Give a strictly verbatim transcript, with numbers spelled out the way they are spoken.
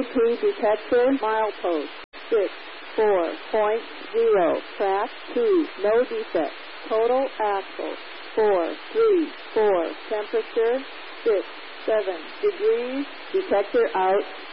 to detector, milepost, six four point zero, track two, no defect, total axle, four three four, temperature, six seven degrees, detector out.